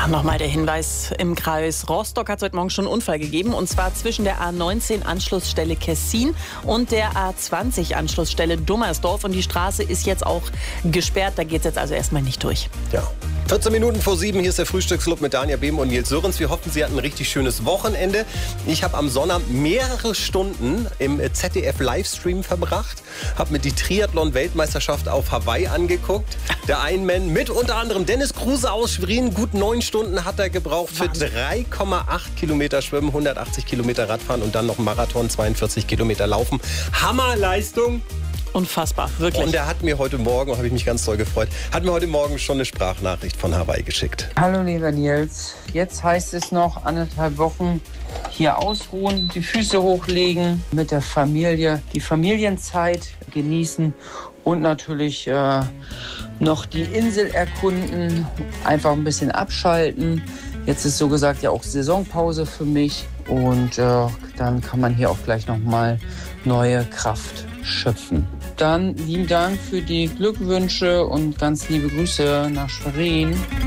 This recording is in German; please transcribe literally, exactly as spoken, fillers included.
Ja, nochmal der Hinweis, im Kreis Rostock hat es heute Morgen schon einen Unfall gegeben. Und zwar zwischen der A neunzehn Anschlussstelle Kessin und der A zwanzig Anschlussstelle Dummersdorf. Und die Straße ist jetzt auch gesperrt. Da geht es jetzt also erstmal nicht durch. Ja. vierzehn Minuten vor sieben, hier ist der Frühstücksclub mit Dania Behm und Nils Sörens. Wir hoffen, Sie hatten ein richtig schönes Wochenende. Ich habe am Sonnabend mehrere Stunden im Z D F-Livestream verbracht, habe mir die Triathlon-Weltmeisterschaft auf Hawaii angeguckt. Der Ironman mit unter anderem Dennis Kruse aus Schwerin, gut neun Stunden hat er gebraucht für drei Komma acht Kilometer Schwimmen, hundertachtzig Kilometer Radfahren und dann noch Marathon, zweiundvierzig Kilometer Laufen. Hammerleistung! Unfassbar, wirklich. Und er hat mir heute Morgen, habe ich mich ganz doll gefreut, hat mir heute Morgen schon eine Sprachnachricht von Hawaii geschickt. Hallo lieber Nils, jetzt heißt es noch anderthalb Wochen hier ausruhen, die Füße hochlegen, mit der Familie die Familienzeit genießen und natürlich äh, noch die Insel erkunden, einfach ein bisschen abschalten. Jetzt ist so gesagt ja auch Saisonpause für mich und äh, dann kann man hier auch gleich nochmal neue Kraft schöpfen. Dann lieben Dank für die Glückwünsche und ganz liebe Grüße nach Schwerin.